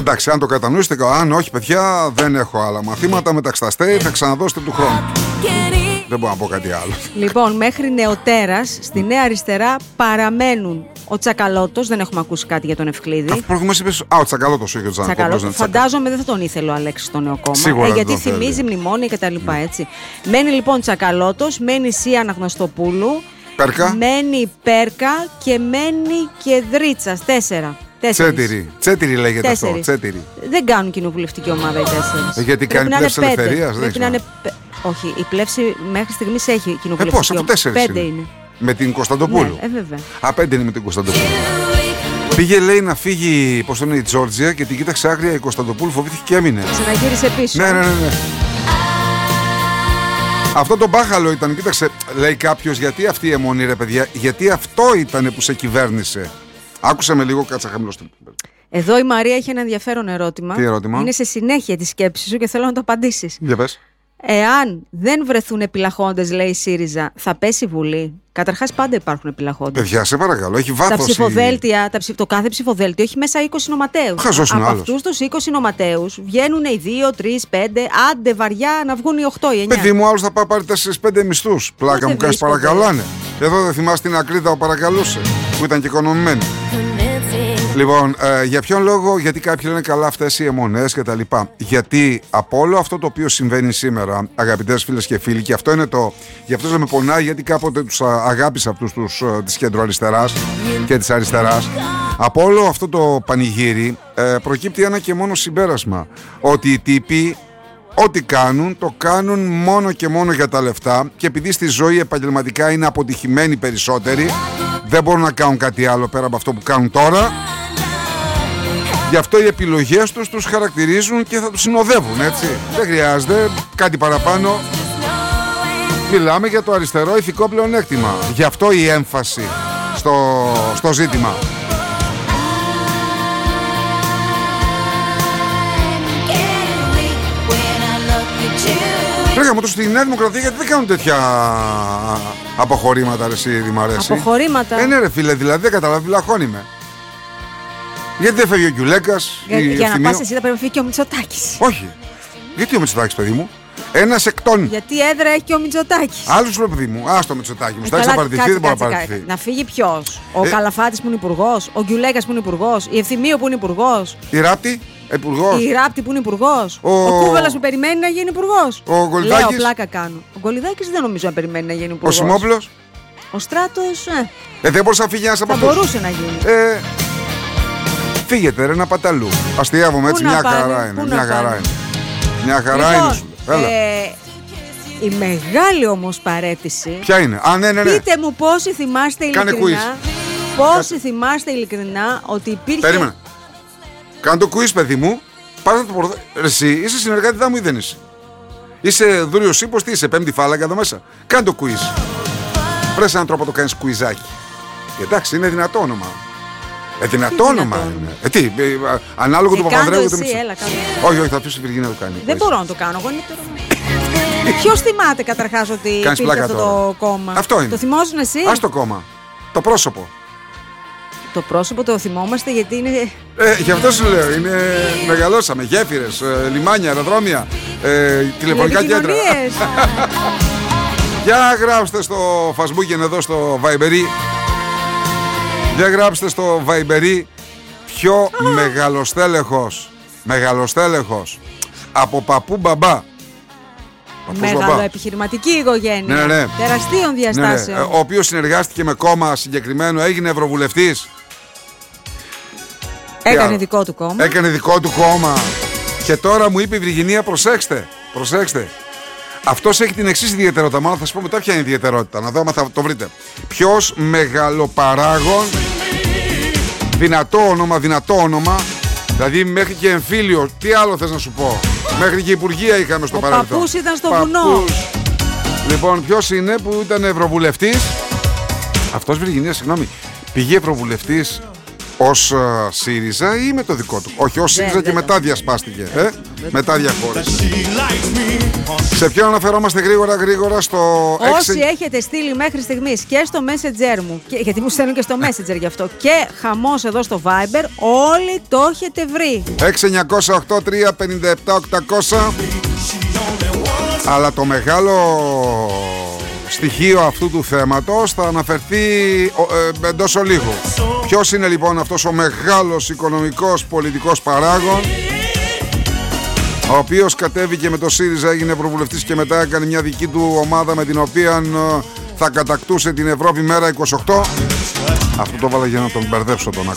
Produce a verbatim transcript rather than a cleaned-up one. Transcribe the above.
Εντάξει, αν το κατανοήσετε, αν όχι, παιδιά, δεν έχω άλλα μαθήματα. Μεταξταστέ, θα ξαναδώσετε του χρόνου. Δεν μπορώ να πω κάτι άλλο. Λοιπόν, μέχρι νεοτέρας στη Νέα Αριστερά παραμένουν ο Τσακαλώτος. Δεν έχουμε ακούσει κάτι για τον Ευκλήδη. Προηγουμένως είπες, α, ο Τσακαλώτος είχε ο Τσακαλώτος. Φαντάζομαι δεν θα τον ήθελε ο Αλέξης στο νέο κόμμα. Σίγουρα ε, γιατί δεν θυμίζει θέλει. μνημόνια κτλ. Έτσι. Μένει λοιπόν Τσακαλώτος, μένει Σία Αναγνωστοπούλου, Πέρκα. μένει Πέρκα και μένει και Δρίτσας. Τέσσερα. Τσέτηρη. Τσέτηρη λέγεται Τέσσερις. αυτό. Τσέτηρη. Δεν κάνουν κοινοβουλευτική ομάδα οι τέσσερις. Ε, γιατί Πρέπει κάνει να είναι πλεύση πέντε. ελευθερίας, δεν Πρέπει να ξέρω. είναι... Όχι, η πλεύση μέχρι στιγμής έχει Ε, κοινοβουλευτική πώς, από ομάδα. τέσσερις Πέντε είναι. είναι. Με την Κωνσταντοπούλου. Ναι, ε, βέβαια. Α, πέντε είναι με την Κωνσταντοπούλου. Πήγε, λέει, να φύγει, πώς το είναι, η Τζόρτζια και την κοίταξε άγρια η Κωνσταντοπούλου, φοβήθηκε και έμεινε. Ξαναγύρισε πίσω. Ναι, ναι, ναι, ναι. Αυτό το μπάχαλο ήταν, κοίταξε, λέει κάποιος, γιατί αυτή η αιμονή, ρε παιδιά, γιατί αυτό ήταν που σε κυβέρνησε. Άκουσε με λίγο, κάτσα χαμηλώστε. Εδώ η Μαρία έχει ένα ενδιαφέρον ερώτημα. Τι ερώτημα? Είναι σε συνέχεια τη σκέψη σου και θέλω να το απαντήσεις. Για πες. Εάν δεν βρεθούν επιλαχόντες, λέει η ΣΥΡΙΖΑ, θα πέσει η Βουλή. Καταρχάς, πάντα υπάρχουν επιλαχόντες. Παιδιά, σε παρακαλώ, έχει βάθος. Τα ψηφοδέλτια, τα ψηφ... το κάθε ψηφοδέλτιο έχει μέσα είκοσι νοματέους. Χαζός είναι Από άλλος. αυτούς τους είκοσι νοματέους βγαίνουν οι δύο, τρεις, πέντε, άντε βαριά να βγουν οι οκτώ, οι εννιά. Παιδί μου, άλλος θα πάει πάρει τέσσερις πέντε μισθούς. Πλάκα δεν μου κάνεις, βρίσκονται. παρακαλάνε. Εδώ δεν θυμάσαι την Ακρίτα που παρακαλούσε, που ήταν και οικονομημένη. Λοιπόν, ε, για ποιον λόγο, γιατί κάποιοι λένε καλά αυτές οι αιμονές και τα λοιπά. Γιατί από όλο αυτό το οποίο συμβαίνει σήμερα, αγαπητές φίλες και φίλοι, και αυτό είναι το. Γι' αυτό δεν με πονάει, γιατί κάποτε τους α, αγάπησα αυτούς τους, α, της κεντροαριστεράς και της αριστεράς. Από όλο αυτό το πανηγύρι ε, προκύπτει ένα και μόνο συμπέρασμα. Ότι οι τύποι, ό,τι κάνουν, το κάνουν μόνο και μόνο για τα λεφτά, και επειδή στη ζωή επαγγελματικά είναι αποτυχημένοι περισσότεροι, δεν μπορούν να κάνουν κάτι άλλο πέρα από αυτό που κάνουν τώρα. Γι' αυτό οι επιλογές τους τους χαρακτηρίζουν και θα τους συνοδεύουν, έτσι. Δεν χρειάζεται κάτι παραπάνω. Μιλάμε για το αριστερό ηθικό πλεονέκτημα. Γι' αυτό η έμφαση στο, στο ζήτημα. Ρέγα μου, στη Νέα Δημοκρατία γιατί δεν κάνουν τέτοια αποχωρήματα, ρε εσύ, Δημαρέση. Αποχωρήματα. Ε, ναι, ρε φίλε, δηλαδή δεν καταλάβει, βλαχώνει με. Γιατί δεν φεύγει ο Κιουλέκας, Για, η για να Ευθυμίου? πας εσύ θα πρέπει να φύγει και ο Μητσοτάκης. Όχι. Γιατί ο Μητσοτάκης, παιδί μου? Ένας εκτών. Γιατί έδρα έχει και ο Μητσοτάκης. Άλλους ρε παιδί μου. Άστο Μητσοτάκη. Ε, Μητσοτάκης καλά, θα παραιτηθεί, κάτσε, δεν μπορεί να κάτσε, παραιτηθεί. κάτσε. Να φύγει ποιος? Ο Ε. Καλαφάτης που είναι υπουργός, ο Γκιουλέκας που είναι υπουργός, η Ευθυμίου που είναι υπουργός, Η Ράπτη, υπουργός. η Ράπτη που είναι υπουργός, Ο- ο Κούβελας που περιμένει να γίνει υπουργός. Ο Γκολιδάκης. Λέω, πλάκα κάνω. Ο Γκολιδάκης δεν νομίζω να περιμένει να γίνει Ο υπουργός. Σιμόπουλος. Ο Στράτος, ε, Ε, δεν μπορούσε να φύγει ένας από θα αυτούς. μπορούσε να γίνει. Ε, φύγετε ρε, να παταλού. Αστειεύομαι έτσι, Πού να μια πάνε, χαρά είναι. πού Μια να χαρά πάνε. είναι. Μια χαρά Λοιπόν, είναι σου. Έλα. ε, η μεγάλη όμως παρέτηση. Ποια είναι? Α, ναι, ναι, ναι. Πείτε μου πόσοι θυμάστε Κάνε ειλικρινά. Πόσοι θυμάστε ειλικρινά ότι υπήρχε. Περίμενε. Κάνε το quiz, παιδί μου. Πάρε το πορδο... Εσύ είσαι συνεργάτη δά μου ή δεν είσαι? Είσαι δούριος ύπος, τι είσαι, πέμπτη φάλαγγα εδώ μέσα? Κάνε το quiz. Πρέπει έναν τρόπο να το κάνεις κουιζάκι. Εντάξει, είναι δυνατό όνομα. Ε, δυνατό Τι όνομα δυνατό είναι. Ε, τι, ε, α, ανάλογο του Ε, Παπανδρέου κάντο και του εσύ, Μητσο- έλα, κάντο. Όχι, όχι, θα αφήσω τη Βυργίνια να το κάνει. Δεν μπορώ να το κάνω. Εγώ είναι τώρα. Ποιος θυμάται καταρχάς ότι Κάνεις υπήρχε πλάκα αυτό τώρα. το κόμμα? Αυτό είναι. Το θυμόσουν εσύ? Ας το κόμμα. Το πρόσωπο. Το πρόσωπο το θυμόμαστε γιατί είναι. Ε, γι' αυτό σου λέω, είναι... μεγαλώσαμε. Γέφυρες, ε, λιμάνια, αεροδρόμια, ε, τηλεφωνικά κέντρα. Τηλεπικοινωνίες. Για γράψτε στο Facebook εδώ στο Viber. Για γράψτε στο Viber πιο μεγαλοστέλεχος, μεγαλοστέλεχος από παππού μπαμπά. Παππούς μπαμπά. Μεγαλοεπιχειρηματική οικογένεια. Ναι, ναι. Τεραστίων Ναι, ναι. διαστάσεων. Ο οποίος συνεργάστηκε με κόμμα συγκεκριμένο, έγινε ευρωβουλευτής. Έκανε άλλο? δικό του κόμμα. Έκανε δικό του κόμμα. Και τώρα μου είπε η Βυργινία, προσέξτε, προσέξτε. Αυτός έχει την εξής ιδιαιτερότητα. Μάλλον θα σας πω μετά ποια είναι η ιδιαιτερότητα. Να δω άμα θα το βρείτε. Ποιος μεγαλοπαράγων, δυνατό όνομα, δυνατό όνομα. Δηλαδή μέχρι και εμφύλιο. Τι άλλο θες να σου πω? Μέχρι και υπουργεία είχαμε στο Ο παρελθόν. παππούς ήταν στο Παππούς. βουνό. Λοιπόν, ποιος είναι που ήταν ευρωβουλευτής? Αυτός, Βυργινία, συγγνώμη, πήγε ευρωβουλευτής ως uh, ΣΥΡΙΖΑ ή με το δικό του? Όχι, ως ΣΥΡΙΖΑ και μετά διασπάστηκε. Ε? Μετά διαχώρισε. Σε ποιον αναφερόμαστε γρήγορα γρήγορα? Στο Όσοι έξι... έχετε στείλει μέχρι στιγμής και στο Messenger μου, και, γιατί μου στέλνουν και στο Messenger γι' αυτό, και χαμός εδώ στο Viber, όλοι το έχετε βρει. έξι εννιά οκτώ τρία πέντε επτά οκτακόσια. Αλλά το μεγάλο στοιχείο αυτού του θέματος θα αναφερθεί ε, εντός ολίγου. Ποιος είναι λοιπόν αυτός ο μεγάλος οικονομικός πολιτικός παράγων, ο οποίος κατέβηκε με το ΣΥΡΙΖΑ, έγινε ευρωβουλευτής και μετά έκανε μια δική του ομάδα με την οποία θα κατακτούσε την Ευρώπη μέρα είκοσι οκτώ. Αυτό το βάλα για να τον μπερδέψω τον